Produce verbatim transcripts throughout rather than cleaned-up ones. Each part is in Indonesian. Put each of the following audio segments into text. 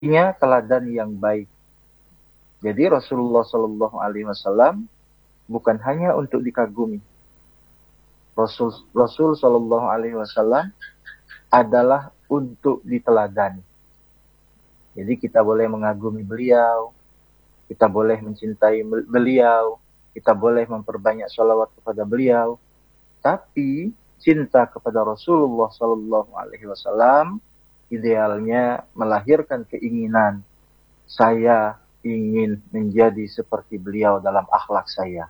Artinya teladan yang baik. Jadi Rasulullah Shallallahu Alaihi Wasallam bukan hanya untuk dikagumi. Rasul Rasul Shallallahu Alaihi Wasallam adalah untuk diteladani. Jadi kita boleh mengagumi beliau, kita boleh mencintai beliau, kita boleh memperbanyak sholawat kepada beliau. Tapi cinta kepada Rasulullah Shallallahu Alaihi Wasallam idealnya melahirkan keinginan saya ingin menjadi seperti beliau dalam akhlak saya.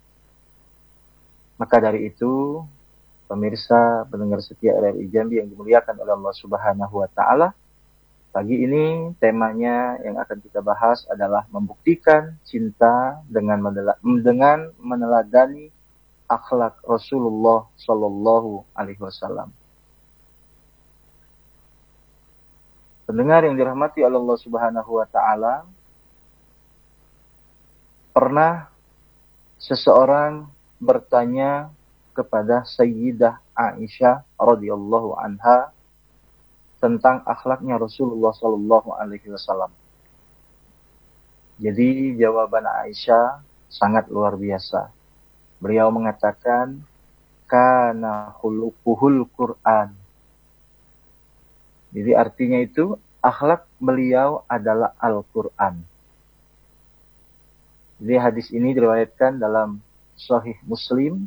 Maka dari itu, pemirsa pendengar setia R R I Jambi yang dimuliakan oleh Allah Subhanahu wa taala, pagi ini temanya yang akan kita bahas adalah membuktikan cinta dengan menela- dengan meneladani akhlak Rasulullah Shallallahu Alaihi Wasallam. Pendengar yang dirahmati oleh Allah Subhanahu wa taala, pernah seseorang bertanya kepada Sayyidah Aisyah radhiyallahu anha tentang akhlaknya Rasulullah Shallallahu Alaihi Wasallam. Jadi jawaban Aisyah sangat luar biasa. Beliau mengatakan, kana khuluquhul Quran. Jadi artinya itu akhlak beliau adalah Al-Quran. Jadi hadis ini diriwayatkan dalam Sahih Muslim.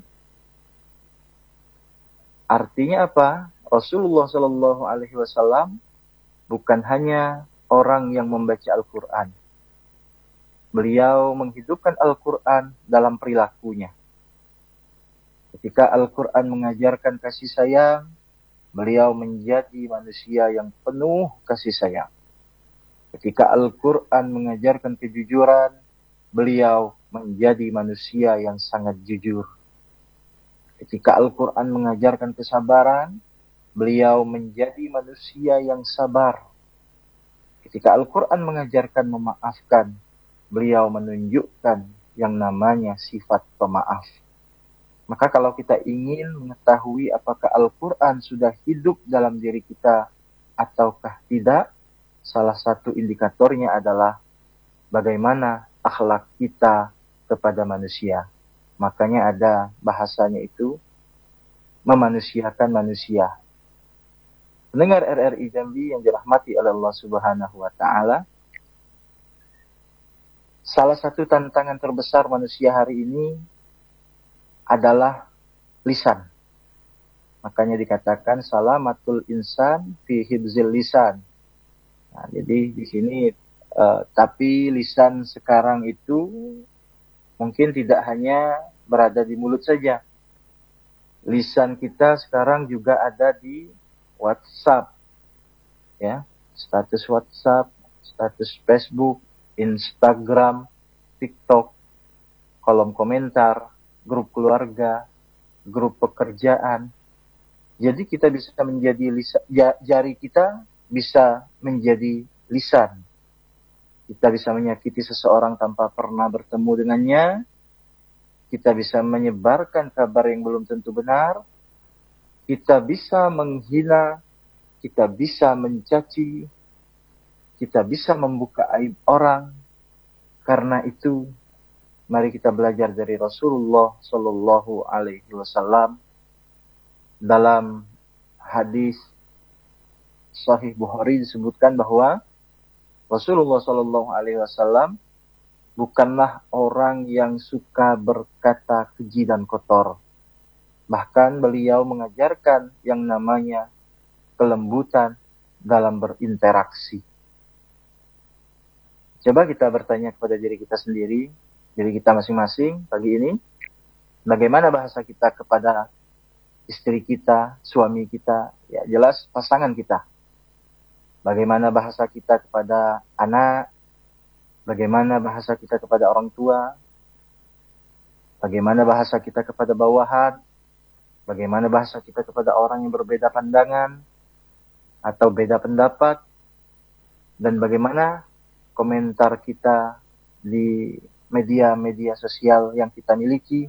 Artinya apa? Rasulullah Shallallahu Alaihi Wasallam bukan hanya orang yang membaca Al-Quran. Beliau menghidupkan Al-Quran dalam perilakunya. Ketika Al-Quran mengajarkan kasih sayang, beliau menjadi manusia yang penuh kasih sayang. Ketika Al-Quran mengajarkan kejujuran, beliau menjadi manusia yang sangat jujur. Ketika Al-Quran mengajarkan kesabaran, beliau menjadi manusia yang sabar. Ketika Al-Quran mengajarkan memaafkan, beliau menunjukkan yang namanya sifat pemaaf. Maka kalau kita ingin mengetahui apakah Al-Quran sudah hidup dalam diri kita ataukah tidak, salah satu indikatornya adalah bagaimana akhlak kita kepada manusia. Makanya ada bahasanya itu memanusiakan manusia. Pendengar R R I Jambi yang dirahmati oleh Allah Subhanahu wa taala, salah satu tantangan terbesar manusia hari ini adalah lisan. Makanya dikatakan salamatul insan fi hibzil lisan. Nah, jadi di sini uh, tapi lisan sekarang itu mungkin tidak hanya berada di mulut saja. Lisan kita sekarang juga ada di WhatsApp. Ya, status WhatsApp, status Facebook, Instagram, TikTok, kolom komentar, grup keluarga, grup pekerjaan. Jadi kita bisa menjadi lisan, jari kita bisa menjadi lisan. Kita bisa menyakiti seseorang tanpa pernah bertemu dengannya. Kita bisa menyebarkan kabar yang belum tentu benar. Kita bisa menghina. Kita bisa mencaci. Kita bisa membuka aib orang. Karena itu, mari kita belajar dari Rasulullah Shallallahu Alaihi Wasallam. Dalam hadis Sahih Bukhari disebutkan bahwa Rasulullah Shallallahu Alaihi Wasallam bukanlah orang yang suka berkata keji dan kotor. Bahkan beliau mengajarkan yang namanya kelembutan dalam berinteraksi. Coba kita bertanya kepada diri kita sendiri, diri kita masing-masing pagi ini, bagaimana bahasa kita kepada istri kita, suami kita, ya jelas pasangan kita. Bagaimana bahasa kita kepada anak, bagaimana bahasa kita kepada orang tua, bagaimana bahasa kita kepada bawahan, bagaimana bahasa kita kepada orang yang berbeda pandangan atau beda pendapat, dan bagaimana komentar kita di media-media sosial yang kita miliki.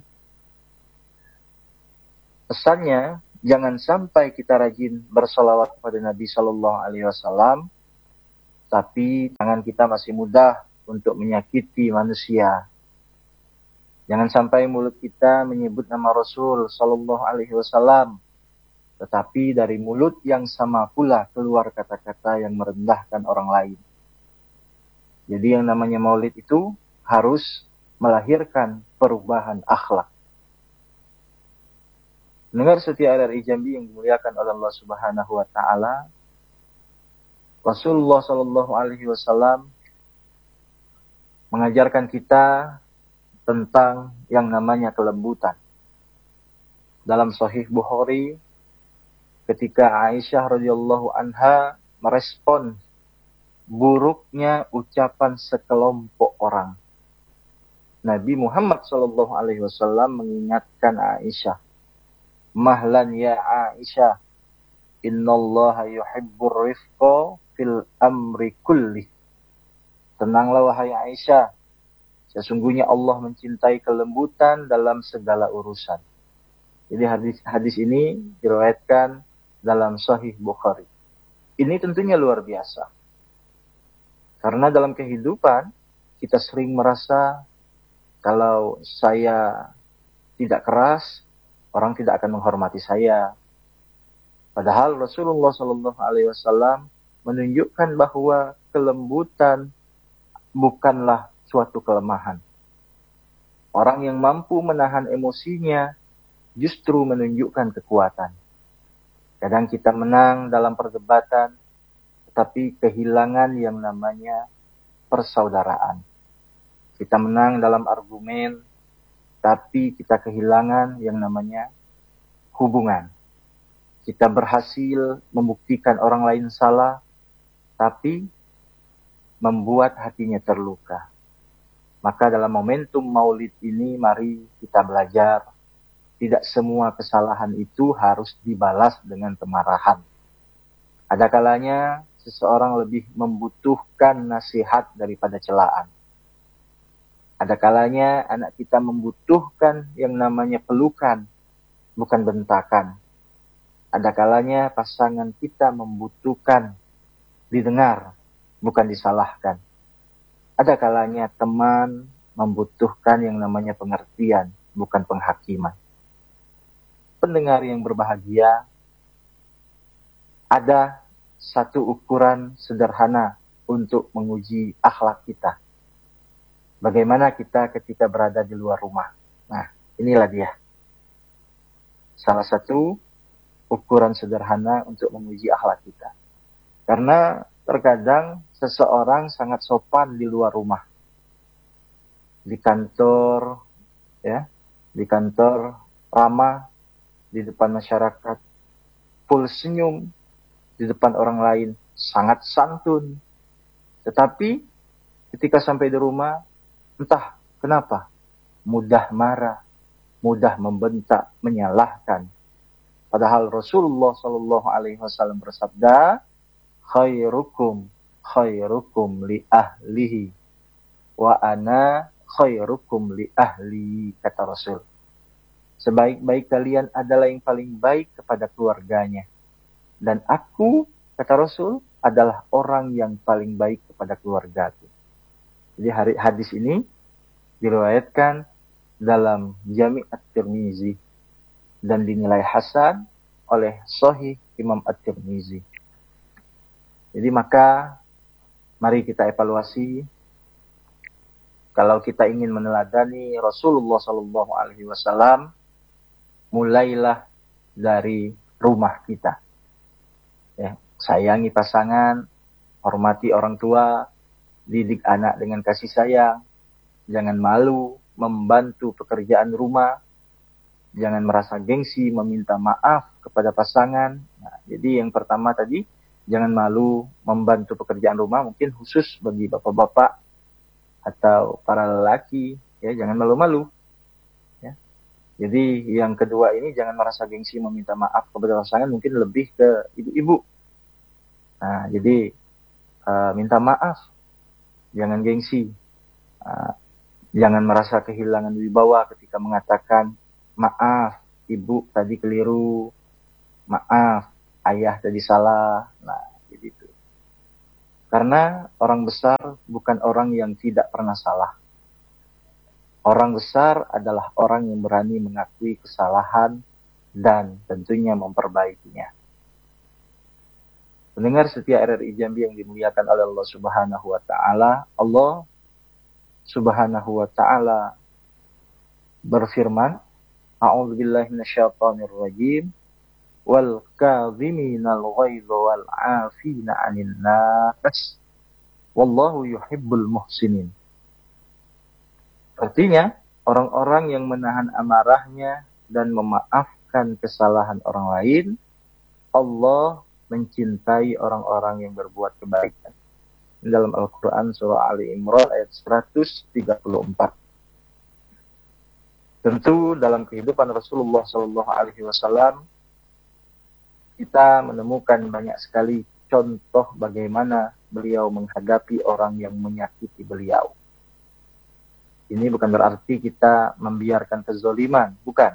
Pesannya, jangan sampai kita rajin bersolawat kepada Nabi Shallallahu Alaihi Wasallam, tapi tangan kita masih mudah untuk menyakiti manusia. Jangan sampai mulut kita menyebut nama Rasul Sallallahu Alaihi Wasallam, tetapi dari mulut yang sama pula keluar kata-kata yang merendahkan orang lain. Jadi yang namanya maulid itu harus melahirkan perubahan akhlak. Dengar setia R R I Jambi yang dimuliakan oleh Allah Subhanahu wa taala, Rasulullah Shallallahu alaihi wasallam mengajarkan kita tentang yang namanya kelembutan. Dalam Sahih Bukhari, ketika Aisyah radhiyallahu anha merespon buruknya ucapan sekelompok orang, Nabi Muhammad Shallallahu alaihi wasallam mengingatkan Aisyah, "Mahlan ya Aisyah, innallaha yuhibbur rifqa fil amri kulli." Tenanglah wahai Aisyah, sesungguhnya Allah mencintai kelembutan dalam segala urusan. Jadi hadis hadis ini diriwayatkan dalam Sahih Bukhari. Ini tentunya luar biasa. Karena dalam kehidupan kita sering merasa kalau saya tidak keras, orang tidak akan menghormati saya. Padahal Rasulullah Shallallahu Alaihi Wasallam menunjukkan bahwa kelembutan bukanlah suatu kelemahan. Orang yang mampu menahan emosinya justru menunjukkan kekuatan. Kadang kita menang dalam perdebatan, tetapi kehilangan yang namanya persaudaraan. Kita menang dalam argumen, tapi kita kehilangan yang namanya hubungan. Kita berhasil membuktikan orang lain salah, tapi membuat hatinya terluka. Maka dalam momentum maulid ini, mari kita belajar, tidak semua kesalahan itu harus dibalas dengan kemarahan. Ada kalanya seseorang lebih membutuhkan nasihat daripada celaan. Ada kalanya anak kita membutuhkan yang namanya pelukan, bukan bentakan. Ada kalanya pasangan kita membutuhkan didengar, bukan disalahkan. Ada kalanya teman membutuhkan yang namanya pengertian, bukan penghakiman. Pendengar yang berbahagia, ada satu ukuran sederhana untuk menguji akhlak kita. Bagaimana kita ketika berada di luar rumah. Nah, inilah dia. Salah satu ukuran sederhana untuk menguji akhlak kita. Karena terkadang seseorang sangat sopan di luar rumah. Di kantor, ya, di kantor ramah, di depan masyarakat full senyum, di depan orang lain sangat santun. Tetapi ketika sampai di rumah, entah kenapa, mudah marah, mudah membentak, menyalahkan. Padahal Rasulullah Shallallahu Alaihi Wasallam bersabda, khairukum khairukum li ahlihi wa ana khairukum li ahli, kata Rasul. Sebaik-baik kalian adalah yang paling baik kepada keluarganya. Dan aku, kata Rasul, adalah orang yang paling baik kepada keluargaku. Jadi hadis ini diriwayatkan dalam Jami' At-Tirmizi dan dinilai hasan oleh Sahih Imam At-Tirmizi. Jadi maka mari kita evaluasi, kalau kita ingin meneladani Rasulullah Shallallahu Alaihi Wasallam, mulailah dari rumah kita. Ya, sayangi pasangan, hormati orang tua, didik anak dengan kasih sayang, jangan malu membantu pekerjaan rumah, jangan merasa gengsi meminta maaf kepada pasangan. Nah, jadi yang pertama tadi, jangan malu membantu pekerjaan rumah, mungkin khusus bagi bapak-bapak atau para lelaki, ya jangan malu-malu. Ya. Jadi yang kedua ini, jangan merasa gengsi meminta maaf kepada pasangan, mungkin lebih ke ibu-ibu. Nah, jadi uh, minta maaf, jangan gengsi, uh, jangan merasa kehilangan wibawa ketika mengatakan maaf, ibu tadi keliru, maaf, ayah tadi salah. Nah, gitu. Karena orang besar bukan orang yang tidak pernah salah. Orang besar adalah orang yang berani mengakui kesalahan dan tentunya memperbaikinya. Pendengar setia R R I Jambi yang dimuliakan oleh Allah Subhanahu wa taala, Allah Subhanahu wa taala berfirman, A'udzubillahi minasyaitonir rajim, wal kadhiminal ghaidha wal 'afina 'anil nas wallahu yuhibbul muhsinin. Artinya, orang-orang yang menahan amarahnya dan memaafkan kesalahan orang lain, Allah mencintai orang-orang yang berbuat kebaikan. Dalam Al-Quran surah Ali Imran ayat seratus tiga puluh empat. Tentu dalam kehidupan Rasulullah Shallallahu Alaihi Wasallam kita menemukan banyak sekali contoh bagaimana beliau menghadapi orang yang menyakiti beliau. Ini bukan berarti kita membiarkan kezoliman, bukan.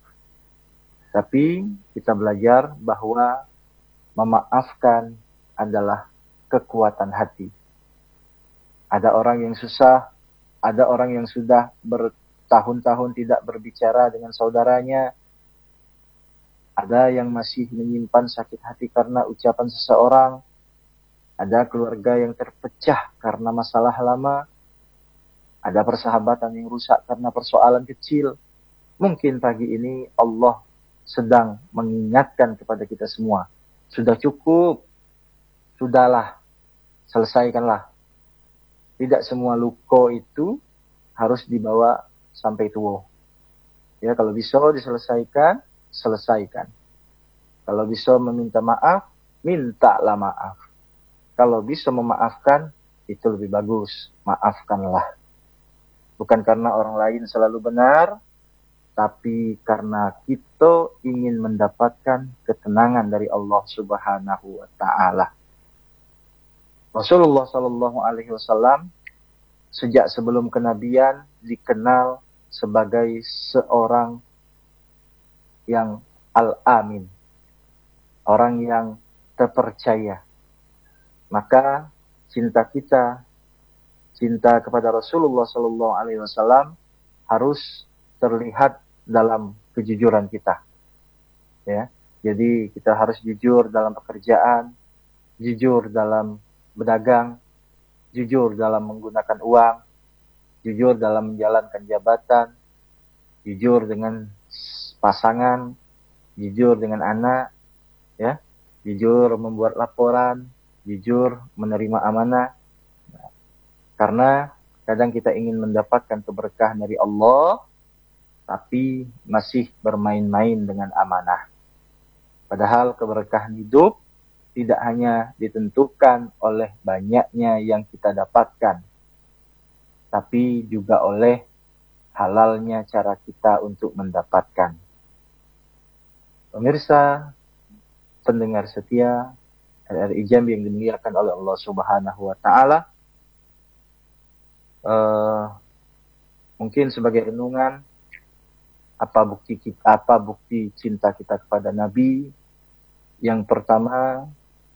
Tapi kita belajar bahwa memaafkan adalah kekuatan hati. Ada orang yang susah, ada orang yang sudah bertahun-tahun tidak berbicara dengan saudaranya, ada yang masih menyimpan sakit hati karena ucapan seseorang, ada keluarga yang terpecah karena masalah lama, ada persahabatan yang rusak karena persoalan kecil. Mungkin pagi ini Allah sedang mengingatkan kepada kita semua, sudah cukup, sudahlah, selesaikanlah. Tidak semua luko itu harus dibawa sampai tua. Ya, kalau bisa diselesaikan, selesaikan. Kalau bisa meminta maaf, mintalah maaf. Kalau bisa memaafkan, itu lebih bagus, maafkanlah. Bukan karena orang lain selalu benar, tapi karena kita ingin mendapatkan ketenangan dari Allah Subhanahu wa taala. Rasulullah Shallallahu Alaihi Wasallam sejak sebelum kenabian dikenal sebagai seorang yang al-amin, orang yang terpercaya. Maka cinta kita, cinta kepada Rasulullah Shallallahu Alaihi Wasallam harus terlihat dalam kejujuran kita. Ya, jadi kita harus jujur dalam pekerjaan, jujur dalam berdagang, jujur dalam menggunakan uang, jujur dalam menjalankan jabatan, jujur dengan pasangan, jujur dengan anak, ya, jujur membuat laporan, jujur menerima amanah. Karena kadang kita ingin mendapatkan keberkahan dari Allah, tapi masih bermain-main dengan amanah. Padahal keberkahan hidup tidak hanya ditentukan oleh banyaknya yang kita dapatkan, tapi juga oleh halalnya cara kita untuk mendapatkan. Pemirsa, pendengar setia R R I Jambi yang dimuliakan oleh Allah Subhanahu wa taala, uh, mungkin sebagai renungan, apa bukti kita, apa bukti cinta kita kepada Nabi? Yang pertama,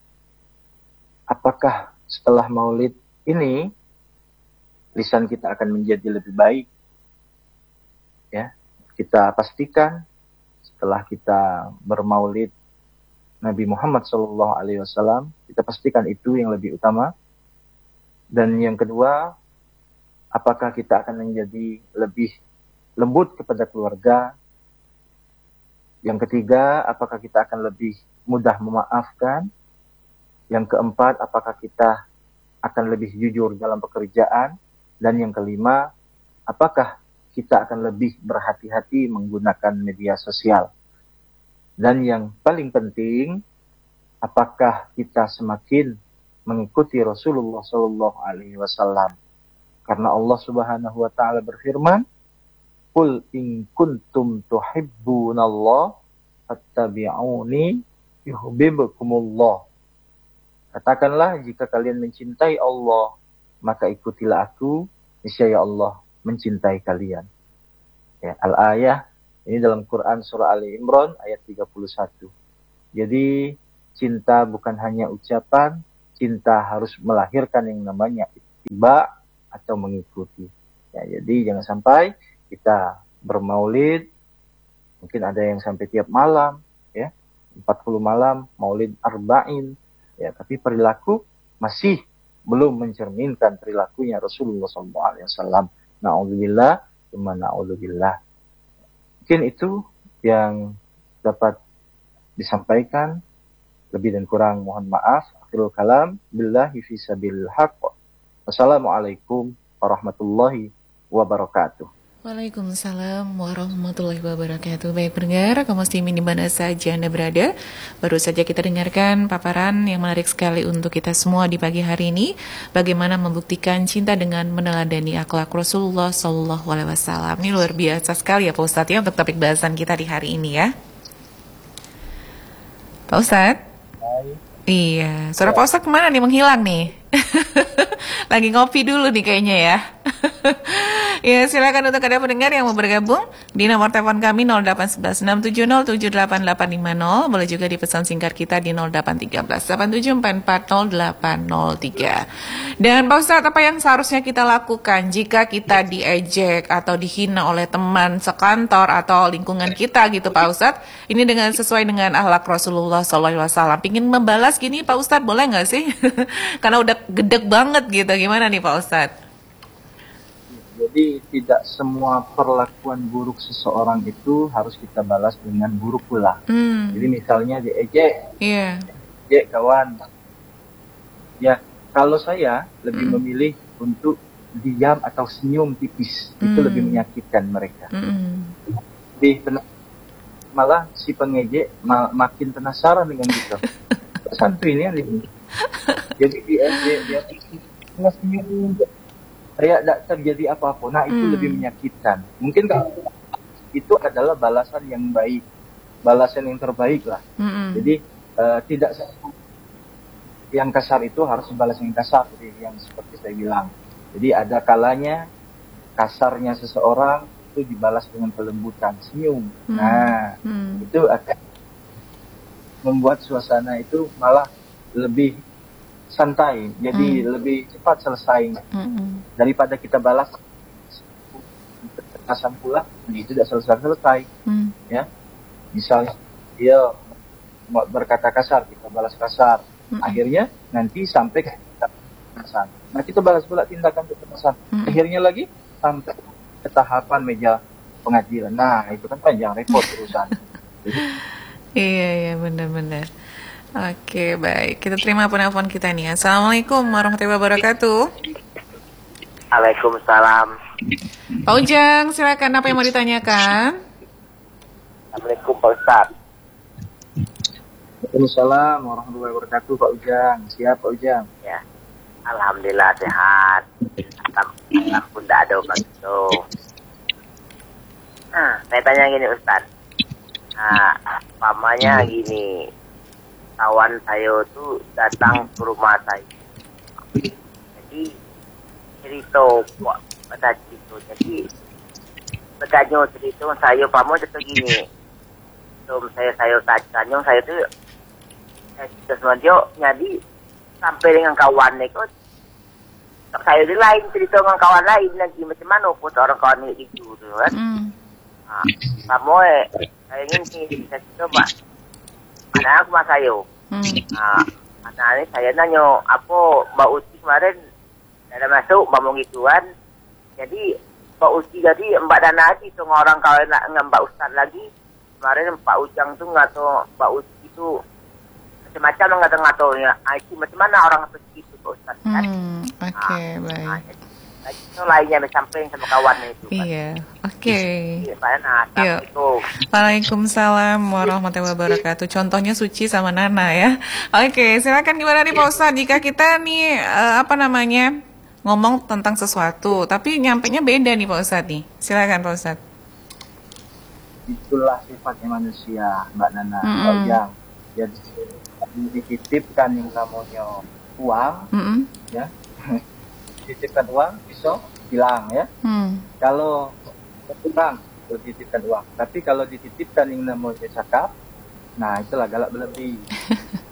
apakah setelah Maulid ini lisan kita akan menjadi lebih baik? Ya, kita pastikan setelah kita bermaulid Nabi Muhammad shallallahu alaihi wasallam, kita pastikan itu yang lebih utama. Dan yang kedua, apakah kita akan menjadi lebih lembut kepada keluarga? Yang ketiga, apakah kita akan lebih mudah memaafkan? Yang keempat, apakah kita akan lebih jujur dalam pekerjaan? Dan yang kelima, apakah kita akan lebih berhati-hati menggunakan media sosial? Dan yang paling penting, apakah kita semakin mengikuti Rasulullah Shallallahu Alaihi Wasallam? Karena Allah Subhanahu Wa Taala berfirman, "Qul in kuntum tuhibbunallah fattabi'uni yuhibbukumullah." Katakanlah, jika kalian mencintai Allah, maka ikutilah aku, niscaya Allah mencintai kalian. Ya, Al-Ayah, ini dalam Quran surah Ali Imran ayat tiga puluh satu. Jadi cinta bukan hanya ucapan, cinta harus melahirkan yang namanya ittiba atau mengikuti. Ya, jadi jangan sampai kita bermaulid, mungkin ada yang sampai tiap malam, ya, empat puluh malam, maulid arba'in, ya, tapi perilaku masih belum mencerminkan perilakunya Rasulullah shallallahu alaihi wasallam. Na'udzubillah, cuma na'udzubillah. Mungkin itu yang dapat disampaikan. Lebih dan kurang mohon maaf. Akhirul kalam. Billahi fisabilil haqq. Wassalamualaikum warahmatullahi wabarakatuh. Waalaikumsalam warahmatullahi wabarakatuh. Baik pendengar, kaum muslimin di mana saja Anda berada, baru saja kita dengarkan paparan yang menarik sekali untuk kita semua di pagi hari ini. Bagaimana membuktikan cinta dengan meneladani akhlak Rasulullah Shallallahu Alaihi Wasallam. Ini luar biasa sekali ya Pak Ustadz ya untuk topik bahasan kita di hari ini ya. Pak Ustadz? Iya, suara Pak Ustadz kemana nih, menghilang nih? Lagi ngopi dulu nih kayaknya ya. Ya, silakan untuk ada pendengar yang mau bergabung di nomor telepon kami nol delapan satu satu enam tujuh nol tujuh delapan delapan lima nol. Boleh juga di pesan singkat kita di nol delapan tiga belas delapan tujuh empat empat nol delapan nol tiga. Dan Pak Ustadz, apa yang seharusnya kita lakukan jika kita diejek atau dihina oleh teman sekantor atau lingkungan kita gitu Pak Ustadz? Ini dengan sesuai dengan akhlak Rasulullah shallallahu alaihi wasallam. Pingin membalas gini Pak Ustadz, boleh nggak sih? Karena udah gedek banget gitu. Gimana nih Pak Ustadz? Jadi tidak semua perlakuan buruk seseorang itu harus kita balas dengan buruk pula. Hmm. Jadi misalnya diejek, yeah. ejek kawan. Ya, kalau saya lebih hmm. memilih untuk diam atau senyum tipis, hmm. itu lebih menyakitkan mereka. Hmm. Di malah si pengejek ma- makin penasaran dengan kita. Santuy ini, jadi diejek dia nggak senyum. Saya tidak terjadi apa-apa. Nah, itu hmm. lebih menyakitkan. Mungkin kalau itu adalah balasan yang baik, balasan yang terbaik lah. Hmm. Jadi uh, tidak yang kasar itu harus balas yang kasar, yang seperti saya bilang. Jadi ada kalanya kasarnya seseorang itu dibalas dengan kelembutan, senyum. Hmm. Nah, hmm. itu akan membuat suasana itu malah lebih santai, jadi hmm. lebih cepat selesai hmm. daripada kita balas kekerasan pula, itu tidak selesai-selesai. Hmm. Ya, misalnya dia berkata kasar, kita balas kasar, hmm. akhirnya nanti sampai ke kekerasan. Nah, kita balas pula tindakan kekerasan, hmm. akhirnya lagi sampai ke tahapan meja pengadilan. Nah, itu kan panjang, repot urusan. Iya, iya, benar-benar. Oke, baik. Kita terima penelpon kita nih. Assalamualaikum warahmatullahi wabarakatuh. Waalaikumsalam. Pak Ujang, silakan, apa yang mau ditanyakan? Assalamualaikum Pak Ustadz. Waalaikumsalam warahmatullahi wabarakatuh Pak Ujang. Siap Pak Ujang? Ya, alhamdulillah sehat. Alhamdulillah pun tidak ada obat itu. Nah, saya tanya gini Ustadz. Nah, pamannya gini. Kawan saya tuh datang ke rumah saya. Jadi cerita pada cerita. Jadi bertanya cerita saya paman cerita gini. So saya saya tanya saya tuh saya cerita sama dia. Jadi sampai dengan kawan ni kot. Saya di lain cerita dengan kawan lain lagi macam mana pun orang kawan ni gitu tu kan. Hmm. Ah, paman saya ingin saya cerita pak. Ada aku mas saya. Hmm. Nah, nah, saya nanya, apa Mbak Uci kemarin ada masuk Mbak Mongituan. Jadi Mbak Uci jadi Mbak Dana lagi tu orang kawin dengan Mbak Ustaz lagi. Kemarin Pak Ujang tu ngato Mbak Uci itu macam-macam ngato-ngato ya. Itu macam mana orang seperti itu Pak Ustaz kan? Hmm, oke, okay, nah, baik. Nah, itu lainnya samping sama kawannya itu. Iya, oke. Okay. Iya, nah, Waalaikumsalam warahmatullahi wabarakatuh. Contohnya Suci sama Nana ya. Oke, okay, silakan gimana nih Pak Ustadz? Jika kita nih uh, apa namanya ngomong tentang sesuatu, tapi nyampainya beda nih Pak Ustadz nih. Silakan Pak Ustadz. Itulah sifatnya manusia, Mbak Nana. Mm-hmm. Pak Ujang. Jadi dititipkan yang namanya uang, mm-hmm. ya. Dititipkan uang, besok hilang ya. Hmm. Kalau kurang, dititipkan uang. Tapi kalau dititipkan yang namanya cakap, nah itulah galak berlebih.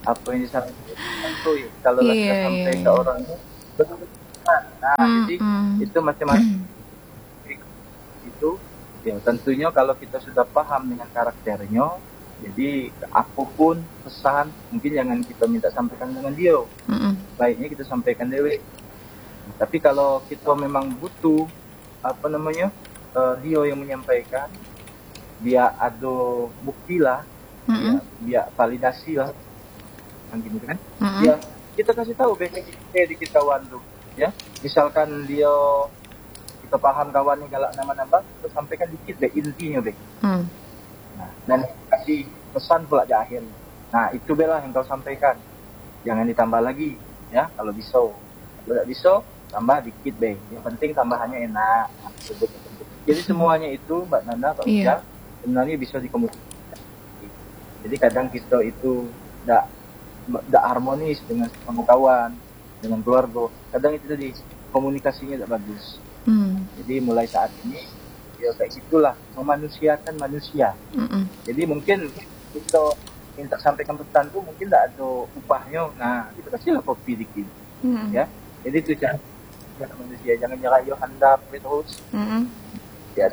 apa yang disampaikan itu kalau Iya, kita sampai iya, ke iya. orangnya benar. Nah, Mm, jadi mm. itu macam-macam itu. Ya tentunya kalau kita sudah paham dengan karakternya, jadi apapun pesan mungkin jangan kita minta sampaikan dengan dia, Mm-mm. baiknya kita sampaikan dewe. Tapi kalau kita memang butuh apa namanya eh, dia yang menyampaikan, dia ada bukti lah, Mm-mm. ya, dia validasi lah, kan gitu kan? Mm-mm. Ya kita kasih tahu baik di kita wandu, ya. Misalkan dia kita paham kawannya galak nama-nama, kita sampaikan dikit deh intinya deh. Mm. Nah, dan kasih pesan pula di akhir. Nah itu bela yang kau sampaikan, jangan ditambah lagi, ya kalau bisa. Kalau tidak bisa tambah dikit deh. Yang penting tambahannya enak. Nah, jadi semuanya itu Mbak Nana, Pak Iya. Ujang, sebenarnya bisa dikomunikasikan. Jadi kadang kita itu tidak tidak harmonis dengan sama kawan, dengan keluarga. Kadang itu tadi komunikasinya tidak bagus. Mm. Jadi mulai saat ini ya kayak gitulah, memanusiakan manusia. Mm-mm. Jadi mungkin kita minta sampaikan pesan tuh mungkin tidak ada upahnya. Nah itu kasihlah kopi dikit, Mm-mm. ya. Jadi itu cara cara manusia, jangan nyerah yo handap terus. Mm-mm. Ya.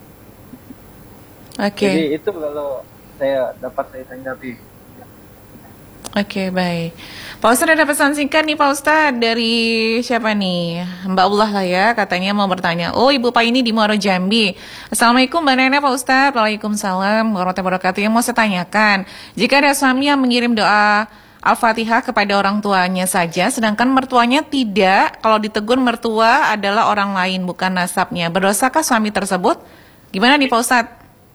Oke. Jadi itu kalau saya dapat saya tanggapi. Oke, baik. Pak Ustadz ada pesan singkat nih Pak Ustadz dari siapa nih? Mbak Allah lah ya, katanya mau bertanya. Oh, Ibu Pak ini di Muaro Jambi. Assalamualaikum Mbak Nana, Pak Ustadz. Waalaikumsalam warahmatullahi wabarakatuh. Yang mau saya tanyakan, jika ada suami yang mengirim doa Al-Fatihah kepada orang tuanya saja, sedangkan mertuanya tidak, kalau ditegur mertua adalah orang lain, bukan nasabnya. Berdosakah suami tersebut? Gimana nih Pak Ustadz?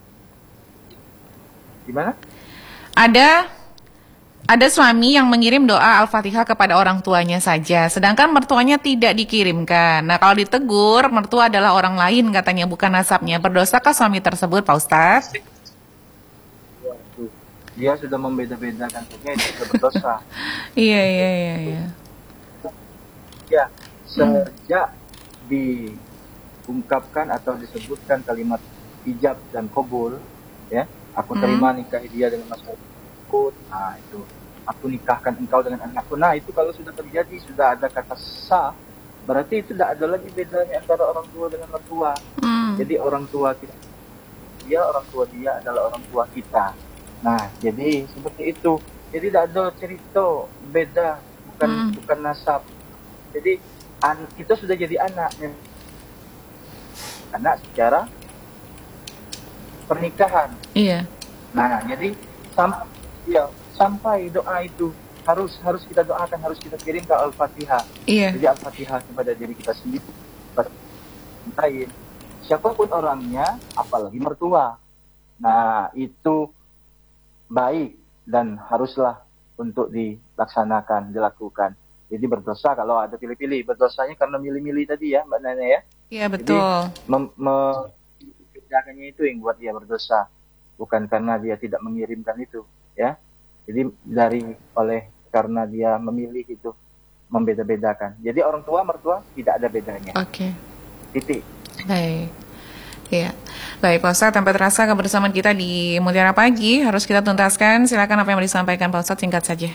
Gimana? Ada Ada suami yang mengirim doa Al-Fatihah kepada orang tuanya saja, sedangkan mertuanya tidak dikirimkan. Nah, kalau ditegur, mertua adalah orang lain katanya, bukan nasabnya. Berdosakah suami tersebut, Pak Ustadz? Waduh, dia sudah membeda-bedakan, tentunya itu sudah berdosa. Iya, iya, iya, iya. Ya, sejak diungkapkan atau disebutkan kalimat ijab dan kabul, ya, aku terima nikah dia dengan mas ikut, nah itu aku nikahkan engkau dengan anakku. Nah itu kalau sudah terjadi, sudah ada kata sah, berarti itu tidak ada lagi bedanya antara orang tua dengan mertua. Hmm. Jadi orang tua kita, dia orang tua dia adalah orang tua kita. Nah jadi seperti itu. Jadi tidak ada cerita beda, bukan Hmm. bukan nasab. Jadi an, kita sudah jadi anak, anak secara pernikahan. Iya. Nah jadi sampai ya, sampai doa itu harus harus kita doakan, harus kita kirim ke Al-Fatihah. Iya. Jadi Al-Fatihah kepada diri kita sendiri, lain siapapun orangnya, apalagi mertua. Nah itu baik dan haruslah untuk dilaksanakan, dilakukan. Jadi berdosa kalau ada pilih-pilih. Berdosanya karena milih-milih tadi ya Mbak Nana ya. Iya, betul. Jadi mem- membedakannya itu yang buat dia berdosa, bukan karena dia tidak mengirimkan itu, ya. Jadi dari oleh karena dia memilih itu, membeda-bedakan. Jadi orang tua mertua tidak ada bedanya. Oke. Titik. Baik. Iya. Baik, Pak Ustadz, tanpa terasa kebersamaan kita di Mutiara Pagi harus kita tuntaskan. Silakan apa yang mau disampaikan Pak Ustadz, singkat saja.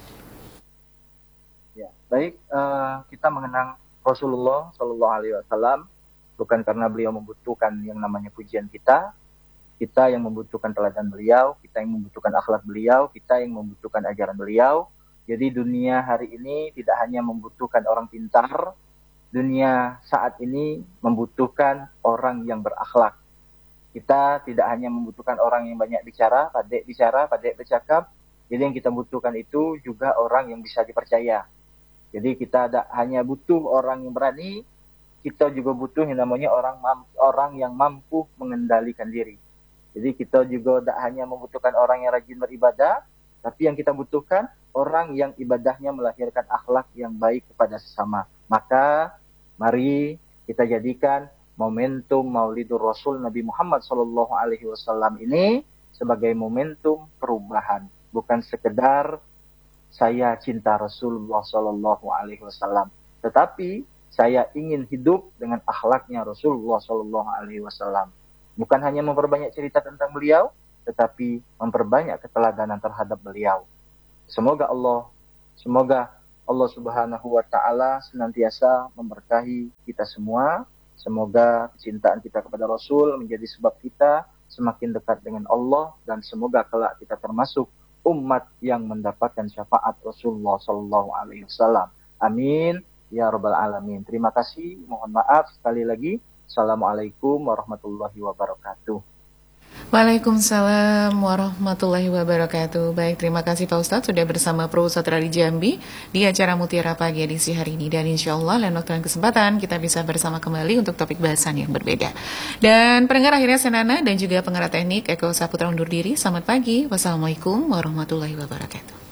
Ya, baik. Uh, kita mengenang Rasulullah Shallallahu Alaihi Wasallam bukan karena beliau membutuhkan yang namanya pujian kita. Kita yang membutuhkan teladan beliau, kita yang membutuhkan akhlak beliau, kita yang membutuhkan ajaran beliau. Jadi dunia hari ini tidak hanya membutuhkan orang pintar, dunia saat ini membutuhkan orang yang berakhlak. Kita tidak hanya membutuhkan orang yang banyak bicara, pandai bicara, pandai bercakap. Jadi yang kita butuhkan itu juga orang yang bisa dipercaya. Jadi kita tidak hanya butuh orang yang berani, kita juga butuh yang namanya orang orang yang mampu mengendalikan diri. Jadi kita juga tidak hanya membutuhkan orang yang rajin beribadah, tapi yang kita butuhkan orang yang ibadahnya melahirkan akhlak yang baik kepada sesama. Maka mari kita jadikan momentum Maulidur Rasul Nabi Muhammad Shallallahu Alaihi Wasallam ini sebagai momentum perubahan, bukan sekedar saya cinta Rasulullah Shallallahu Alaihi Wasallam, tetapi saya ingin hidup dengan akhlaknya Rasulullah Shallallahu Alaihi Wasallam. Bukan hanya memperbanyak cerita tentang beliau, tetapi memperbanyak keteladanan terhadap beliau. Semoga Allah, semoga Allah Subhanahu wa Ta'ala senantiasa memberkahi kita semua. Semoga kecintaan kita kepada Rasul menjadi sebab kita semakin dekat dengan Allah, dan semoga kelak kita termasuk umat yang mendapatkan syafaat Rasulullah Sallallahu Alaihi Wasallam. Amin ya Rabbal Alamin. Terima kasih. Mohon maaf sekali lagi. Assalamualaikum warahmatullahi wabarakatuh. Waalaikumsalam warahmatullahi wabarakatuh. Baik, terima kasih Pak Ustadz sudah bersama Pro Satra di Jambi di acara Mutiara Pagi edisi hari ini. Dan insya Allah lain waktu dan kesempatan kita bisa bersama kembali untuk topik bahasan yang berbeda. Dan pendengar, akhirnya Senana dan juga pengarah teknik Eko Saputra undur diri. Selamat pagi. Wassalamualaikum warahmatullahi wabarakatuh.